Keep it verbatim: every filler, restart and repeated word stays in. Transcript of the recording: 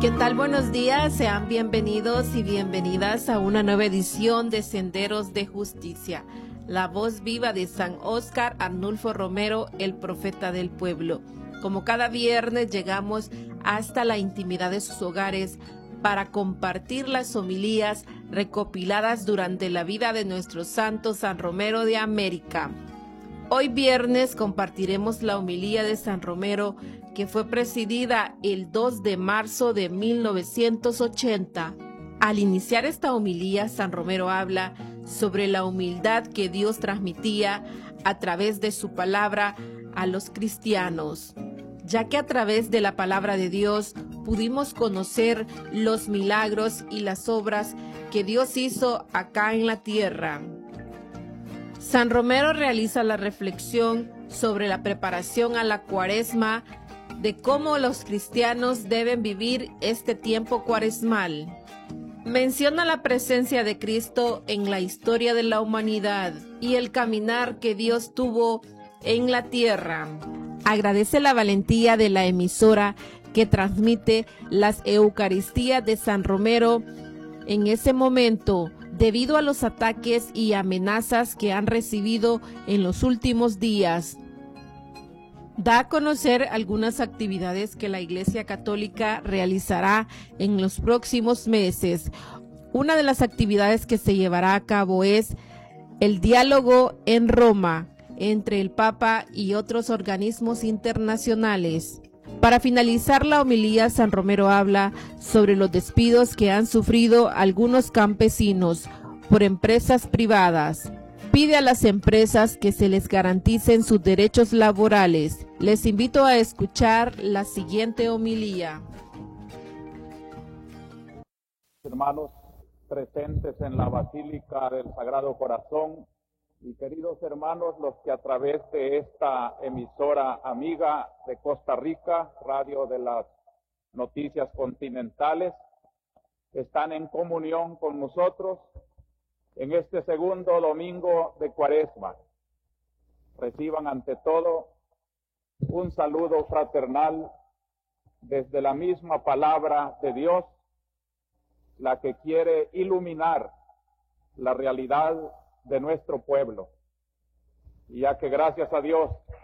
¿Qué tal? Buenos días, sean bienvenidos y bienvenidas a una nueva edición de Senderos de Justicia, la voz viva de San Óscar Arnulfo Romero, el profeta del pueblo. Como cada viernes llegamos hasta la intimidad de sus hogares para compartir las homilías recopiladas durante la vida de nuestro santo San Romero de América. Hoy viernes compartiremos la homilía de San Romero, que fue presidida el dos de marzo de mil novecientos ochenta. Al iniciar esta homilía, San Romero habla sobre la humildad que Dios transmitía a través de su palabra a los cristianos, ya que a través de la palabra de Dios pudimos conocer los milagros y las obras que Dios hizo acá en la tierra. San Romero realiza la reflexión sobre la preparación a la Cuaresma, de cómo los cristianos deben vivir este tiempo cuaresmal. Menciona la presencia de Cristo en la historia de la humanidad y el caminar que Dios tuvo en la tierra. Agradece la valentía de la emisora que transmite las Eucaristías de San Romero en ese momento, debido a los ataques y amenazas que han recibido en los últimos días. Da a conocer algunas actividades que la Iglesia Católica realizará en los próximos meses. Una de las actividades que se llevará a cabo es el diálogo en Roma entre el Papa y otros organismos internacionales. Para finalizar la homilía, San Romero habla sobre los despidos que han sufrido algunos campesinos por empresas privadas. Pide a las empresas que se les garanticen sus derechos laborales. Les invito a escuchar la siguiente homilía. Hermanos presentes en la Basílica del Sagrado Corazón y queridos hermanos, los que a través de esta emisora amiga de Costa Rica, Radio de las Noticias Continentales, están en comunión con nosotros en este segundo domingo de Cuaresma. Reciban ante todo un saludo fraternal desde la misma palabra de Dios, la que quiere iluminar la realidad de nuestro pueblo. Y ya que gracias a Dios